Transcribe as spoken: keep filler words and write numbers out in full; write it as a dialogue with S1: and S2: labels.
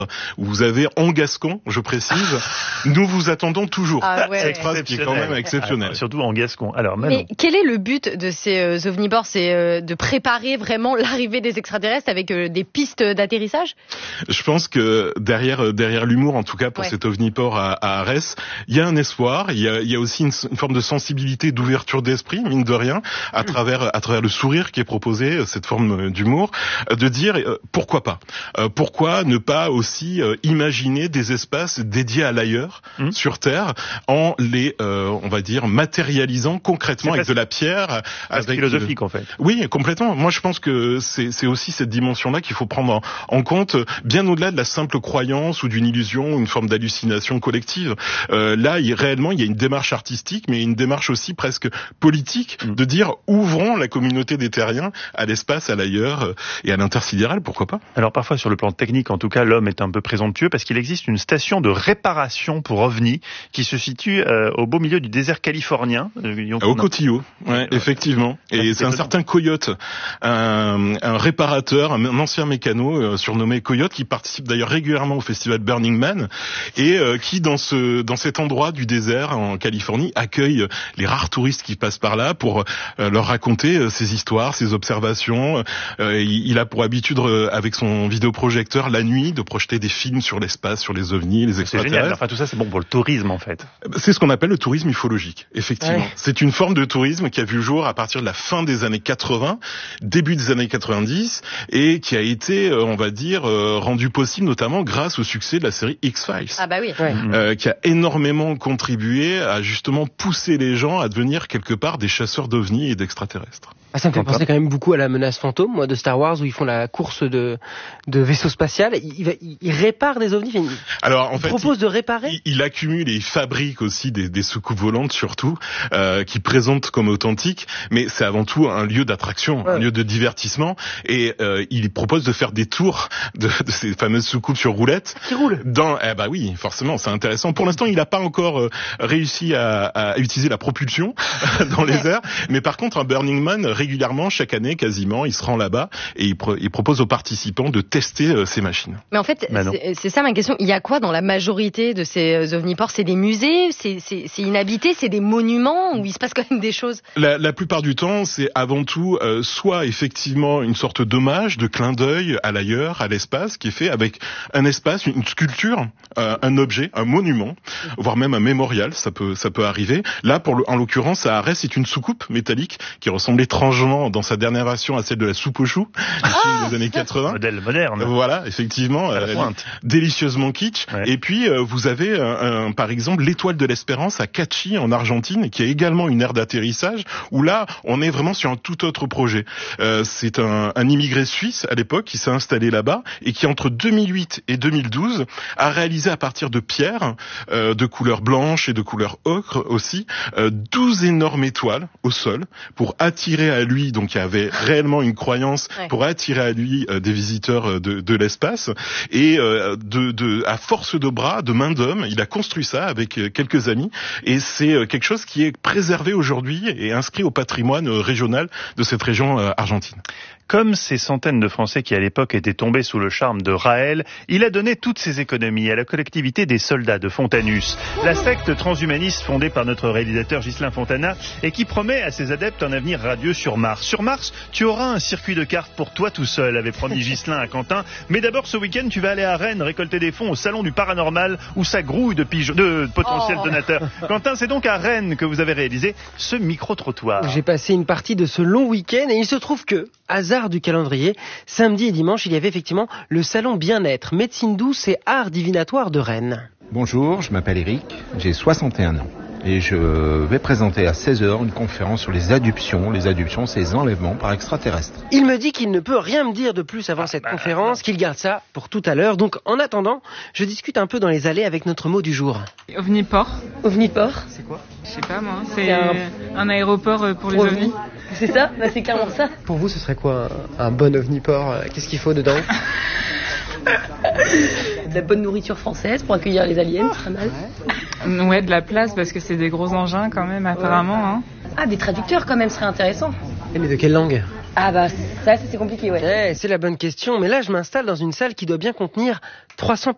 S1: où vous avez en gascon, je précise, nous vous attendons toujours.
S2: Ah ouais.
S1: Cette phrase qui est quand même exceptionnelle.
S3: Ah, surtout en gascon. Alors, Manon.
S2: Mais quel est le but de ces euh, ovnivores? C'est euh, de préparer vraiment l'arrivée des extraterrestres avec euh, des pistes d'atterrissage?
S1: Je pense que derrière derrière l'humour, en tout cas pour ouais. cet ovniport à, à Arès, il y a un espoir, il y a, il y a aussi une, une forme de sensibilité, d'ouverture d'esprit, mine de rien, à travers à travers le sourire qui est proposé, cette forme d'humour, de dire euh, pourquoi pas, euh, pourquoi ne pas aussi euh, imaginer des espaces dédiés à l'ailleurs mmh. sur Terre, en les euh, on va dire matérialisant concrètement avec de la pierre, avec
S3: philosophique de... en fait.
S1: Oui, complètement. Moi, je pense que c'est c'est aussi cette dimension-là qu'il faut prendre en, en compte, bien au-delà de la simple croyance ou d'une illusion, une forme d'hallucination collective. Euh, là, il, réellement, il y a une démarche artistique, mais une démarche aussi presque politique, mmh. de dire ouvrons la communauté des terriens à l'espace, à l'ailleurs euh, et à l'intersidéral, pourquoi pas.
S3: Alors parfois, sur le plan technique, en tout cas, l'homme est un peu présomptueux parce qu'il existe une station de réparation pour ovnis qui se situe euh, au beau milieu du désert californien.
S1: Euh, au Cotillo, ouais, effectivement. Et c'est un certain Coyote, un, un réparateur, un ancien mécano euh, surnommé Coyote, qui participe d'ailleurs régulièrement au festival Burning Man et euh, qui, dans ce dans cet endroit du désert en Californie, accueille les rares touristes qui passent par là pour euh, leur raconter euh, ses histoires, ses observations. Euh, il, il a pour habitude, euh, avec son vidéoprojecteur, la nuit, de projeter des films sur l'espace, sur les ovnis, les extraterrestres.
S3: C'est génial. Enfin, tout ça, c'est bon pour le tourisme, en fait.
S1: C'est ce qu'on appelle le tourisme ufologique, effectivement.
S2: Ouais.
S1: C'est une forme de tourisme qui a vu le jour à partir de la fin des années quatre-vingts, début des années quatre-vingt-dix, et qui a été, on va dire, rendu possible notamment grâce au succès de la série X-Files.
S2: Ah bah oui. Ouais.
S1: Euh, qui a énormément contribué à justement pousser les gens à devenir quelque part des chasseurs d'ovnis et d'extraterrestres.
S4: Ah, ça me fait penser quand même beaucoup à la menace fantôme, moi, de Star Wars, où ils font la course de, de vaisseau spatial. Il, il, il répare des ovnis. Il,
S1: Alors, en
S4: il
S1: fait,
S4: propose
S1: il,
S4: de réparer.
S1: Il, il accumule et il fabrique aussi des, des soucoupes volantes, surtout, euh, qui présentent comme authentiques. Mais c'est avant tout un lieu d'attraction, ouais. un lieu de divertissement. Et euh, il propose de faire des tours de, de ces fameuses soucoupes sur roulettes.
S4: Qui roulent.
S1: Dans, eh bah oui, forcément, c'est intéressant. Pour l'instant, il n'a pas encore euh, réussi à, à utiliser la propulsion dans les airs. Mais par contre, un Burning Man, régulièrement, chaque année, quasiment, il se rend là-bas et il, pro- il propose aux participants de tester euh, ces machines.
S2: Mais en fait, c'est, c'est ça ma question. Il y a quoi dans la majorité de ces ovniports? C'est des musées, c'est, c'est, c'est inhabité, c'est des monuments où il se passe quand même des choses?
S1: La, la plupart du temps, c'est avant tout euh, soit effectivement une sorte d'hommage, de clin d'œil à l'ailleurs, à l'espace, qui est fait avec un espace, une sculpture, euh, un objet, un monument, voire même un mémorial, ça peut ça peut arriver. Là, pour le, en l'occurrence, à Arès, c'est une soucoupe métallique qui ressemble étrangement dans sa dernière version à celle de la soupe aux choux du film des années quatre-vingts.
S3: Modèle moderne.
S1: Voilà, effectivement, euh, délicieusement kitsch. Ouais. Et puis euh, vous avez un, un, par exemple l'étoile de l'Espérance à Cachi en Argentine, qui a également une aire d'atterrissage où là on est vraiment sur un tout autre projet. Euh, c'est un, un immigré suisse à l'époque qui s'est installé là-bas et qui entre deux mille huit et deux mille douze a réalisé à partir de pierres euh, de couleur blanche et de couleur ocre aussi euh, douze énormes étoiles au sol pour attirer à lui, donc il y avait réellement une croyance ouais. pour attirer à lui euh, des visiteurs de, de l'espace et euh, de, de à force de bras, de main d'homme, il a construit ça avec euh, quelques amis et c'est euh, quelque chose qui est préservé aujourd'hui et inscrit au patrimoine euh, régional de cette région euh, argentine.
S3: Comme ces centaines de Français qui à l'époque étaient tombés sous le charme de Raël, il a donné toutes ses économies à la collectivité des soldats de Fontanus, la secte transhumaniste fondée par notre réalisateur Ghislain Fontana et qui promet à ses adeptes un avenir radieux sur Mars. Sur Mars, tu auras un circuit de cartes pour toi tout seul, avait promis Ghislain à Quentin. Mais d'abord ce week-end, tu vas aller à Rennes récolter des fonds au salon du paranormal où ça grouille de, pigeons, de potentiels oh. donateurs. Quentin, c'est donc à Rennes que vous avez réalisé ce micro-trottoir.
S4: J'ai passé une partie de ce long week-end et il se trouve que, hasard du calendrier, samedi et dimanche, il y avait effectivement le salon bien-être, médecine douce et art divinatoire de Rennes.
S5: Bonjour, je m'appelle Eric, j'ai soixante et un ans et je vais présenter à seize heures une conférence sur les adoptions. Les adoptions, c'est les enlèvements par extraterrestres.
S4: Il me dit qu'il ne peut rien me dire de plus avant ah, cette bah, conférence, bah, qu'il garde ça pour tout à l'heure. Donc en attendant, je discute un peu dans les allées avec notre mot du jour.
S6: Ovniport.
S4: Ovniport,
S6: c'est quoi? Je sais pas moi, c'est, c'est un... un aéroport pour, pour les ovnis.
S4: C'est ça? Bah, c'est clairement ça. Pour vous, ce serait quoi un, un bon ovniport? Qu'est-ce qu'il faut dedans?
S7: De la bonne nourriture française pour accueillir les aliens, c'est très mal.
S6: Ouais. ouais, de la place parce que c'est des gros engins quand même apparemment. Ouais. Hein.
S7: Ah, des traducteurs quand même serait intéressant.
S4: Mais de quelle langue?
S7: Ah bah ça c'est compliqué, ouais.
S4: Eh, c'est la bonne question, mais là je m'installe dans une salle qui doit bien contenir trois cents